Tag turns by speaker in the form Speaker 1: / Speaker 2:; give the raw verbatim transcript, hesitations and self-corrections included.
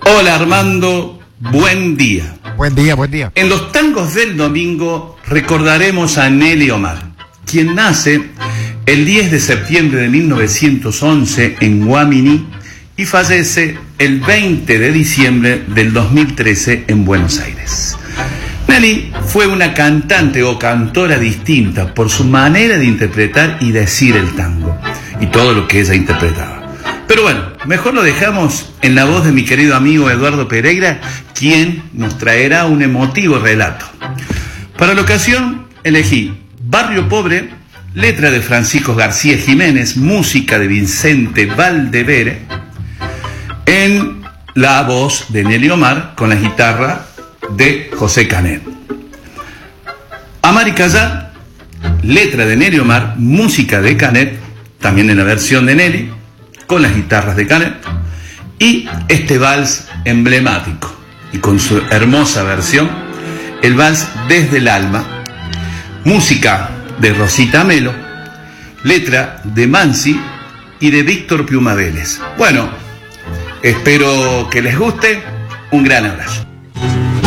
Speaker 1: Hola Armando, buen día.
Speaker 2: Buen día, buen día.
Speaker 1: En los tangos del domingo recordaremos a Nelly Omar, quien nace el diez de septiembre de mil novecientos once en Guamini y fallece el veinte de diciembre del dos mil trece en Buenos Aires. Nelly fue una cantante o cantora distinta por su manera de interpretar y decir el tango y todo lo que ella interpretaba. Pero bueno, mejor lo dejamos en la voz de mi querido amigo Eduardo Pereira, quien nos traerá un emotivo relato. Para la ocasión elegí Barrio Pobre, letra de Francisco García Jiménez, música de Vicente Valdevere, en la voz de Nelly Omar con la guitarra de José Canet. Amar y callar, letra de Nelly Omar, música de Canet, también en la versión de Nelly, con las guitarras de Canet, y este vals emblemático, y con su hermosa versión, el vals Desde el Alma, música de Rosita Melo, letra de Mansi y de Víctor Piuma Vélez. Bueno, espero que les guste, un gran abrazo.